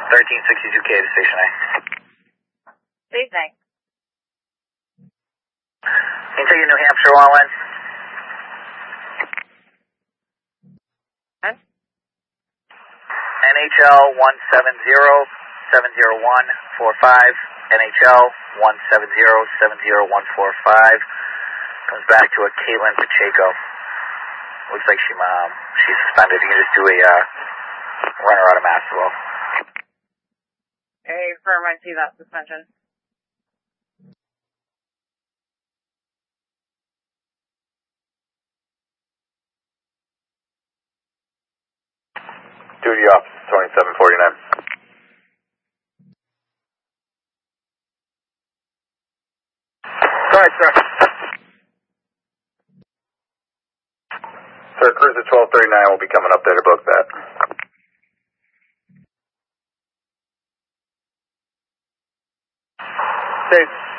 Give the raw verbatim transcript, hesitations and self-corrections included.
thirteen sixty-two K to Station A. Station A. Kentucky, New Hampshire, one one. N H L one seven zero seven zero one four five. N H L one seven zero seven zero one four five. Comes back to a Caitlin Pacheco. Looks like she um, she's suspended. You can just do a uh, runner out of Massimo. Hey, firm, I see that suspension. Duty officer twenty-seven forty-nine. Go ahead, sir. Sir, Cruiser twelve thirty-nine will be coming up there to book that. Safe.